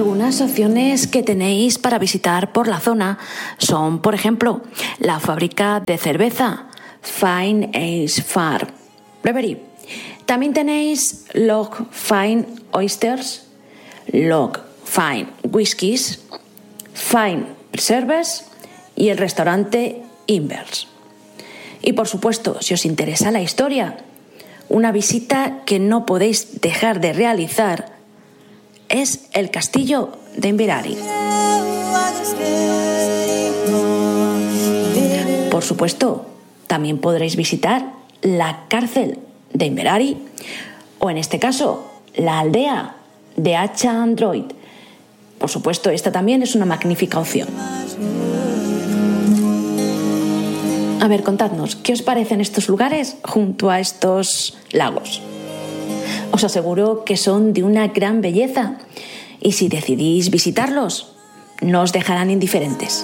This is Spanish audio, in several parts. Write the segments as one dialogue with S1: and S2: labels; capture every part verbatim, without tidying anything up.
S1: Algunas opciones que tenéis para visitar por la zona son, por ejemplo, la fábrica de cerveza Fine Ales Farm Brewery. También tenéis Log Fine Oysters, Log Fine Whiskies, Fine Preserves y el restaurante Invers. Y por supuesto, si os interesa la historia, una visita que no podéis dejar de realizar es el castillo de Inverary. Por supuesto, también podréis visitar la cárcel de Inverary o, en este caso, la aldea de Hacha Android. Por supuesto, esta también es una magnífica opción. A ver, contadnos, ¿qué os parecen estos lugares junto a estos lagos? Os aseguro que son de una gran belleza y si decidís visitarlos, no os dejarán indiferentes.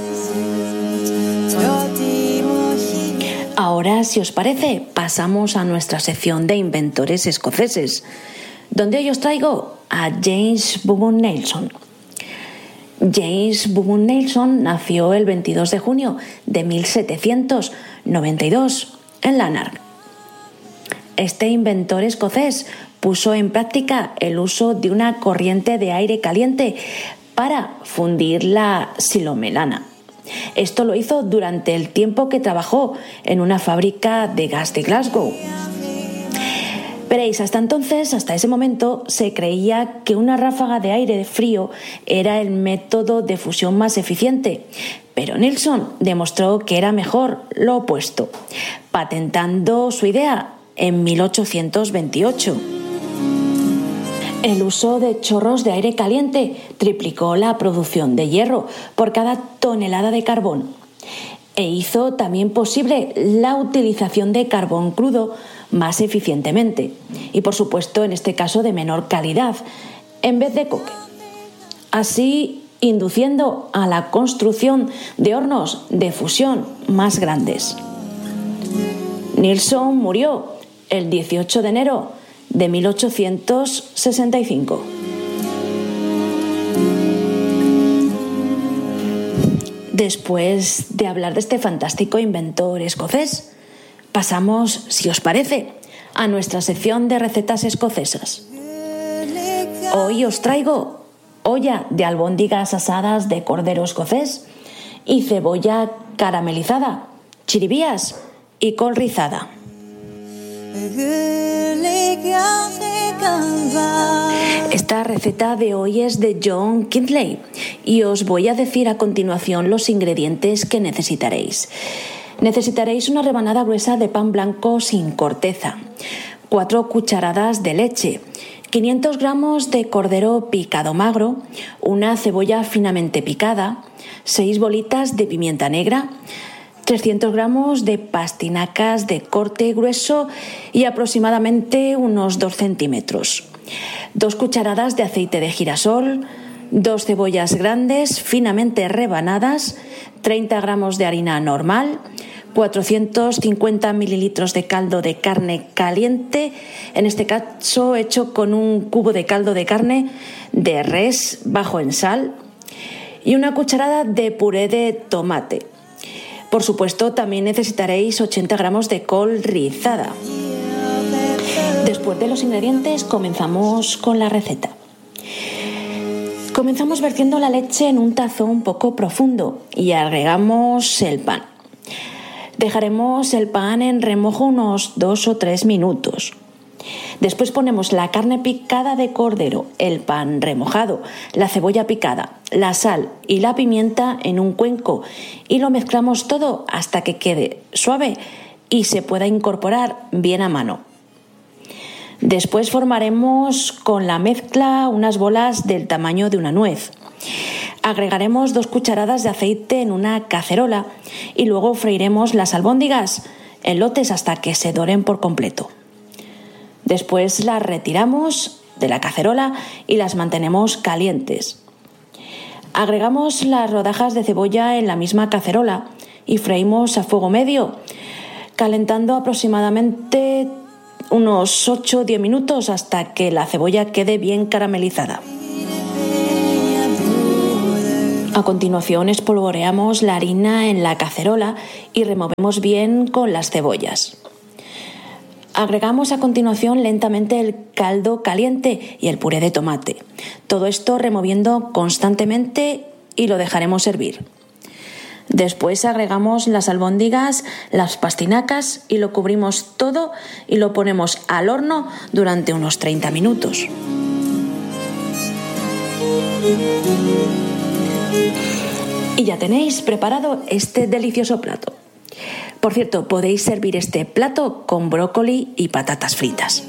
S1: Ahora, si os parece, pasamos a nuestra sección de inventores escoceses, donde hoy os traigo a James Beaumont Nelson. James Beaumont Nelson nació el veintidós de junio de mil setecientos noventa y dos en Lanark. Este inventor escocés puso en práctica el uso de una corriente de aire caliente para fundir la silomelana. Esto lo hizo durante el tiempo que trabajó en una fábrica de gas de Glasgow. Veréis, hasta entonces, hasta ese momento, se creía que una ráfaga de aire frío era el método de fusión más eficiente, pero Nelson demostró que era mejor lo opuesto, patentando su idea en mil ochocientos veintiocho. El uso de chorros de aire caliente triplicó la producción de hierro por cada tonelada de carbón e hizo también posible la utilización de carbón crudo más eficientemente y, por supuesto, en este caso de menor calidad, en vez de coque, así induciendo a la construcción de hornos de fusión más grandes. Nelson murió el dieciocho de enero de mil ochocientos sesenta y cinco. Después de hablar de este fantástico inventor escocés, pasamos, si os parece, a nuestra sección de recetas escocesas. Hoy os traigo olla de albóndigas asadas de cordero escocés y cebolla caramelizada, chiribías y col rizada. Esta receta de hoy es de John Kindley y os voy a decir a continuación los ingredientes que necesitaréis. Necesitaréis una rebanada gruesa de pan blanco sin corteza, cuatro cucharadas de leche, quinientos gramos de cordero picado magro, una cebolla finamente picada, seis bolitas de pimienta negra, trescientos gramos de pastinacas de corte grueso y aproximadamente unos dos centímetros, dos cucharadas de aceite de girasol, dos cebollas grandes finamente rebanadas, treinta gramos de harina normal, cuatrocientos cincuenta mililitros de caldo de carne caliente, en este caso hecho con un cubo de caldo de carne de res bajo en sal, y una cucharada de puré de tomate. Por supuesto, también necesitaréis ochenta gramos de col rizada. Después de los ingredientes, comenzamos con la receta. Comenzamos vertiendo la leche en un tazón poco profundo y agregamos el pan. Dejaremos el pan en remojo unos dos o tres minutos. Después ponemos la carne picada de cordero, el pan remojado, la cebolla picada, la sal y la pimienta en un cuenco y lo mezclamos todo hasta que quede suave y se pueda incorporar bien a mano. Después formaremos con la mezcla unas bolas del tamaño de una nuez. Agregaremos dos cucharadas de aceite en una cacerola y luego freiremos las albóndigas en lotes hasta que se doren por completo. Después las retiramos de la cacerola y las mantenemos calientes. Agregamos las rodajas de cebolla en la misma cacerola y freímos a fuego medio, calentando aproximadamente unos ocho o diez minutos hasta que la cebolla quede bien caramelizada. A continuación espolvoreamos la harina en la cacerola y removemos bien con las cebollas. Agregamos a continuación lentamente el caldo caliente y el puré de tomate. Todo esto removiendo constantemente y lo dejaremos hervir. Después agregamos las albóndigas, las pastinacas y lo cubrimos todo y lo ponemos al horno durante unos treinta minutos. Y ya tenéis preparado este delicioso plato. Por cierto, podéis servir este plato con brócoli y patatas fritas.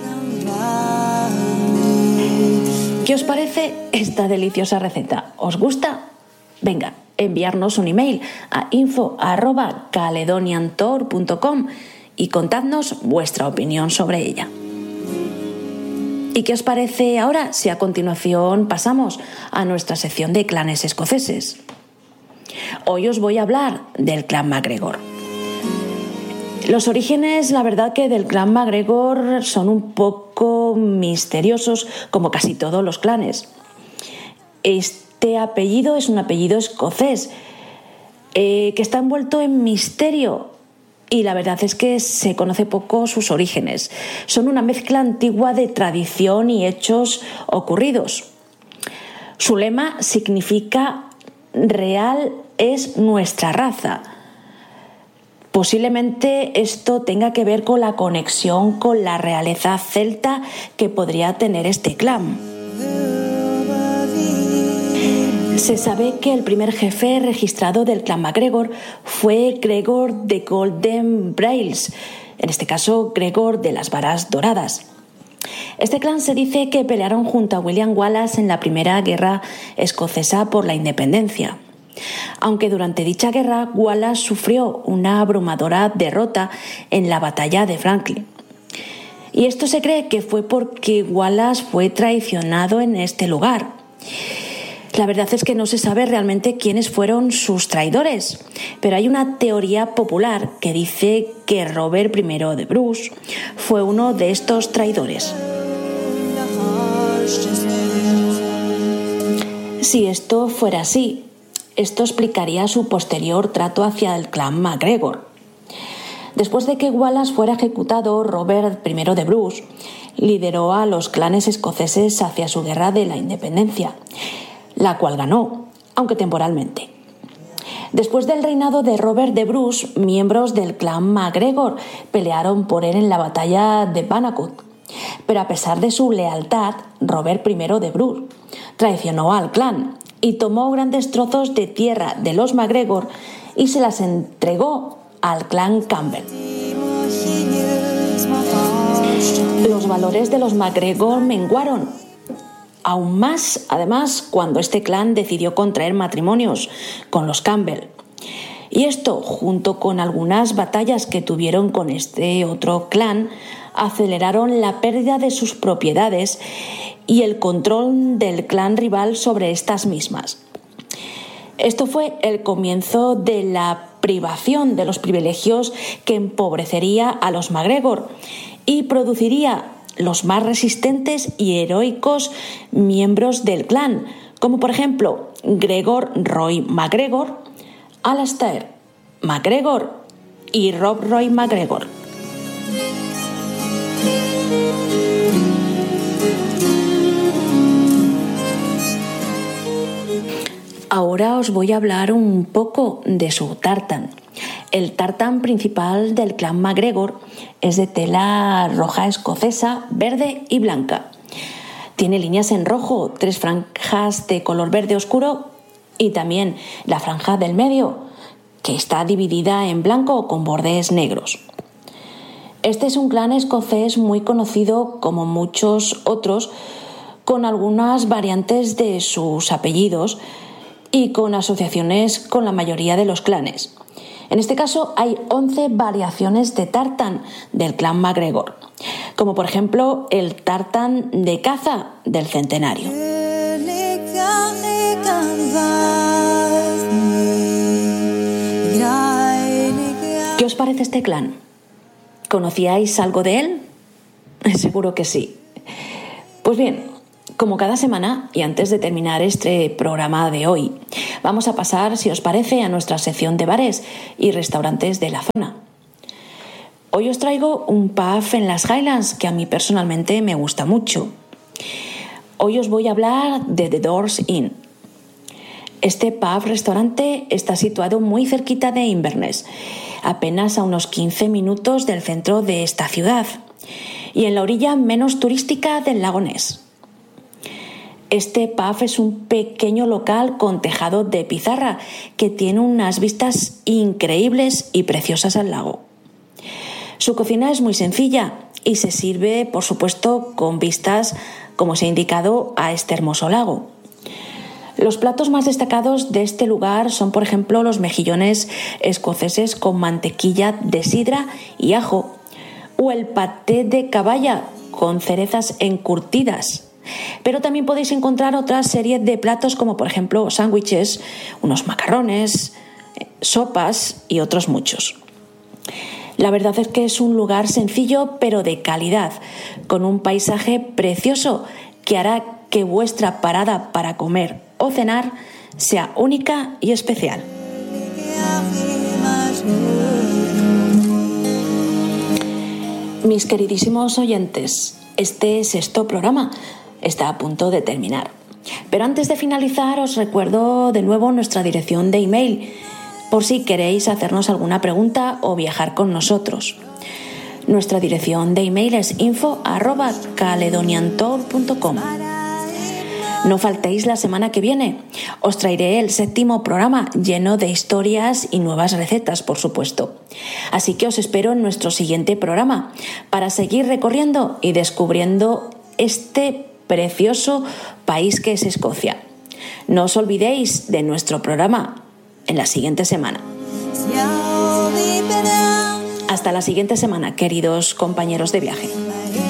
S1: ¿Qué os parece esta deliciosa receta? ¿Os gusta? Venga, enviarnos un email a info arroba caledoniantour punto com y contadnos vuestra opinión sobre ella. ¿Y qué os parece ahora si a continuación pasamos a nuestra sección de clanes escoceses? Hoy os voy a hablar del clan MacGregor. Los orígenes, la verdad que del clan MacGregor son un poco misteriosos, como casi todos los clanes. Este apellido es un apellido escocés eh, que está envuelto en misterio y la verdad es que se conoce poco sus orígenes. Son una mezcla antigua de tradición y hechos ocurridos. Su lema significa real es nuestra raza. Posiblemente esto tenga que ver con la conexión con la realeza celta que podría tener este clan. Se sabe que el primer jefe registrado del clan MacGregor fue Gregor de Golden Brails, en este caso Gregor de las Varas Doradas. Este clan se dice que pelearon junto a William Wallace en la primera guerra escocesa por la independencia. Aunque durante dicha guerra Wallace sufrió una abrumadora derrota en la batalla de Franklin. Y esto se cree que fue porque Wallace fue traicionado en este lugar. La verdad es que no se sabe realmente quiénes fueron sus traidores, pero hay una teoría popular que dice que Robert primero de Bruce fue uno de estos traidores. Si esto fuera así, esto explicaría su posterior trato hacia el clan MacGregor. Después de que Wallace fuera ejecutado, Robert primero de Bruce lideró a los clanes escoceses hacia su guerra de la independencia, la cual ganó, aunque temporalmente. Después del reinado de Robert de Bruce, miembros del clan MacGregor pelearon por él en la batalla de Bannockburn. Pero a pesar de su lealtad, Robert primero de Bruce traicionó al clan y tomó grandes trozos de tierra de los MacGregor y se las entregó al clan Campbell. Los valores de los MacGregor menguaron aún más, además, cuando este clan decidió contraer matrimonios con los Campbell. Y esto, junto con algunas batallas que tuvieron con este otro clan, aceleraron la pérdida de sus propiedades y el control del clan rival sobre estas mismas. Esto fue el comienzo de la privación de los privilegios que empobrecería a los MacGregor y produciría los más resistentes y heroicos miembros del clan, como por ejemplo Gregor Roy MacGregor, Alastair MacGregor y Rob Roy MacGregor. Ahora os voy a hablar un poco de su tartan. El tartan principal del clan MacGregor es de tela roja escocesa, verde y blanca. Tiene líneas en rojo, tres franjas de color verde oscuro y también la franja del medio, que está dividida en blanco con bordes negros. Este es un clan escocés muy conocido como muchos otros, con algunas variantes de sus apellidos y con asociaciones con la mayoría de los clanes. En este caso hay once variaciones de tartan del clan MacGregor, como por ejemplo el tartan de caza del centenario. ¿Qué os parece este clan? ¿Conocíais algo de él? Seguro que sí. Pues bien, Como cada semana, y antes de terminar este programa de hoy, vamos a pasar, si os parece, a nuestra sección de bares y restaurantes de la zona. Hoy os traigo un pub en las Highlands que a mí personalmente me gusta mucho. Hoy os voy a hablar de The Doors Inn. Este pub-restaurante está situado muy cerquita de Inverness, apenas a unos quince minutos del centro de esta ciudad, y en la orilla menos turística del lago Ness. Este pub es un pequeño local con tejado de pizarra que tiene unas vistas increíbles y preciosas al lago. Su cocina es muy sencilla y se sirve, por supuesto, con vistas, como se ha indicado, a este hermoso lago. Los platos más destacados de este lugar son, por ejemplo, los mejillones escoceses con mantequilla de sidra y ajo, o el paté de caballa con cerezas encurtidas. Pero también podéis encontrar otra serie de platos como, por ejemplo, sándwiches, unos macarrones, sopas y otros muchos. La verdad es que es un lugar sencillo pero de calidad, con un paisaje precioso que hará que vuestra parada para comer o cenar sea única y especial. Mis queridísimos oyentes, este sexto programa está a punto de terminar. Pero antes de finalizar, os recuerdo de nuevo nuestra dirección de email, por si queréis hacernos alguna pregunta o viajar con nosotros. Nuestra dirección de email es info arroba caledoniantour punto com. No faltéis la semana que viene. Os traeré el séptimo programa lleno de historias y nuevas recetas, por supuesto. Así que os espero en nuestro siguiente programa para seguir recorriendo y descubriendo este precioso país que es Escocia. No os olvidéis de nuestro programa en la siguiente semana. Hasta la siguiente semana, queridos compañeros de viaje.